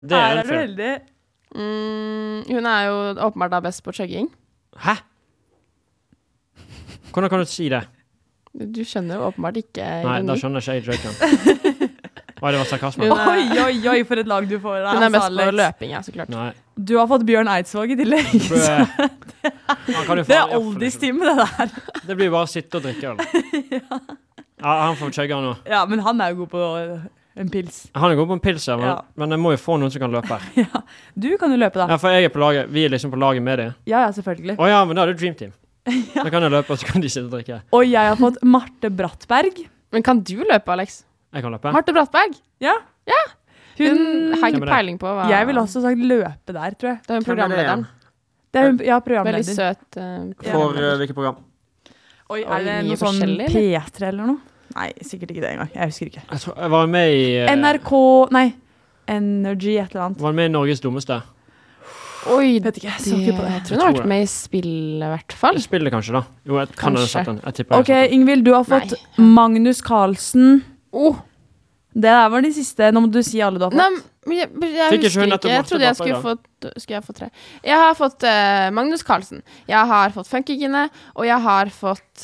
Det er du heldig. Hun jo åpenbart da best på chugging. Hæ? Hvordan kan du si det? Du skjønner jo åpenbart ikke Nei, ironi. da skjønner ikke jeg joken. Oi, det var sarkasme. Oi, for et lag du får. Hun best på løping, ja, så klart. Nei. Du har fått Bjørn Eidsvåg i tillegg. Det oldis-time, det der. Det blir bare å sitte og drikke øl. Ja, han får chugge nå. Ja, men han jo god på en pils. Han god på en pils, men jeg må jo få noen som kan løpe. Ja, du kan jo løpe da. Ja, for jeg på laget, vi liksom på laget med det. Ja, selvfølgelig. Åja, men da det Dream Team. Da kan jeg løpe, og så kan de sitte og drikke. Og jeg har fått Marte Brattberg. Men kan du løpe, Alex? Jeg kan løpe. Marte Brattberg? Ja. Hun har ikke peiling på hva... Jeg vil også sagt løpe der, tror jeg. Det hun programlederen. Programlederen. Veldig søt. For hvilket program? Oi, det noe sånn P3 eller noe? Nei, sikkert ikke det engang. Jeg husker ikke. Jeg var med i... NRK... Nei. Energy, et eller annet. Var med i Norges dummeste. Oi, vet ikke, jeg så ikke på det. Jeg tror hun har vært med i spillet, i hvert fall. Spillet kanskje, da. Jo, jeg kan ha sett den. Jeg tipper Ok, Ingvild, du har fått Magnus Carlsen. Det var de siste. Nå må du si alle du har fått. Nei, jeg husker ikke. Jeg trodde jeg skulle få 3. Jeg har fått Magnus Carlsen. Jeg har fått Funkygine, og jeg har fått...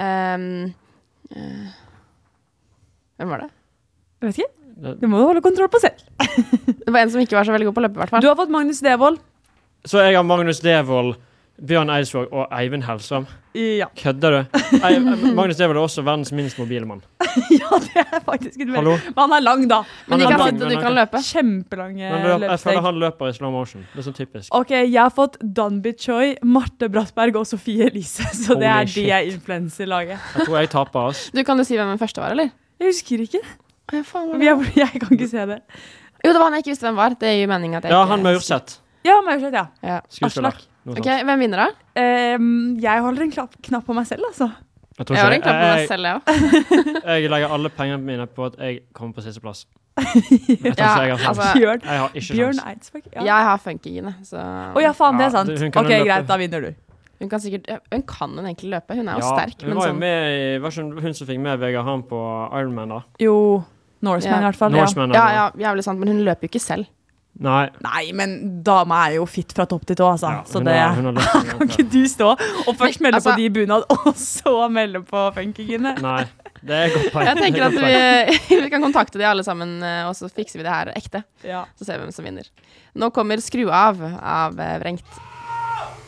hvem var det? Jeg vet ikke. Du må holde kontroll på selv. Det var en som ikke var så veldig god på å løpe, i hvert fall. Du har fått Magnus Devold. Så jeg har Magnus Devold, Bjørn Eidsvåg og Eivind Hellstrøm. Ja. Kødder du? Magnus Devold også verdens minst mobile mann. Ja, det faktisk ikke veldig. Men han lang da. Men ikke alltid du kan løpe. Kjempelange løpesteg. Jeg føler han løper i slow motion. Det så typisk. Ok, jeg har fått Danby Choi, Marte Brattberg og Sofie Elise. Så det de influencer-laget. Jeg tror jeg taper oss. Du kan jo si hvem den første var, eller? Jeg husker ikke. Jeg kan ikke se det. Jo, det var han jeg ikke visste hvem var. Det gir meningen at jeg ikke... Ja, han Maurseth. Ja, Maurseth, ja. Skuespiller. Ok, hvem vinner da? Jeg holder en knapp på meg selv, altså. Jeg har en knapp på meg selv, ja. Jeg legger alle pengene mine på at jeg kommer på siste plass. Bjørn Eidsvåg. Jeg har Funkygine, så... Åja, faen, det sant. Ok, greit, da vinner du. Hun kan hun egentlig løpe. Hun jo sterk. Hun var jo med i... Var ikke hun som fikk med Vegard Han på Ironman da? Jo, Norseman i hvert fall. Ja, jævlig sant, men hun løper jo ikke selv. Nei, men dama jo fit fra topp til tå, altså. Så det kan ikke du stå og først melde på de bunad, og så melde på Funkygine. Nei, det godt poeng. Jeg tenker at vi kan kontakte de alle sammen, og så fikser vi det her ekte. Så ser vi hvem som vinner. Nå kommer Skru av Vrengt.